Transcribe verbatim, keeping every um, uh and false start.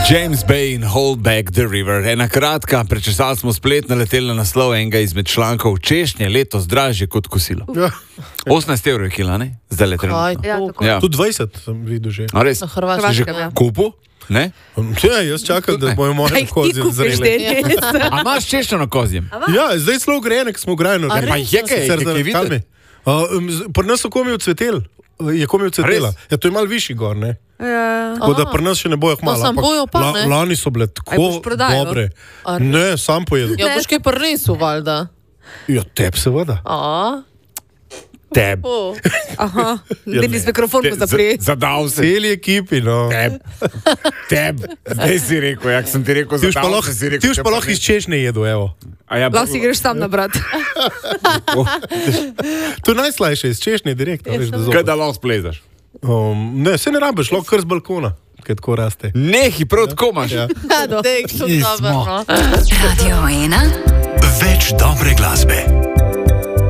James Bay in Hold Back the River. Ena kratka, prečesali smo splet, naleteli na naslov enega izmed člankov. Češnje letos dražje kot kosilo. Ja. osemnajst evrov je kila, ne? Zdaj le trenutno. Ja, Ja. Tu dvajset sem videl že. A res? Na Hrvaškem, Si že ja. kupil? Ne? Ja, jaz čakam, da bojo moje kozje zrele. A imaš češnjo na kozjem? Ja, zdaj celo grejene, ko smo grajeno. Ja, pa je kaj, Sicer kaj zaradi videti? kalme. Uh, um, z- Pri nas so komi odcvetel. Je komi odcvetela. Res? Ja, to je malo višji gor, ne? Ja. Tako da pri nas še ne bojo hmalo. No, samo bojo pa, ne? Lani so bile Aj tako boš prodajal? dobre. A Ne, sam pojedu. Ja, boš kaj prinesel, valjda. Ja, teb seveda. A? Teb. Oh. Aha, Ja, vidi ne. z mikrofon Te- zaprijeti. za- Zadal se. Celi ekipi, no. Teb. Teb. Zdaj si rekel, jak sem ti rekel, Ti už pa zadal lahko, se, si rekel. ti už če pa lahko ne. iz češnje jedu, evo. A ja, Lahko si greš sam nabrat. To je najslajše, iz češnje direkt. a veš, da Kaj zopet. da lahko splezaš? Um, ne, se ne rabiš, lahko kar z balkona, kaj tako raste. Nehi, prav tako imaš. Ja. Dej, to Nismo. dobro, no. Radio ena. Več dobre glasbe.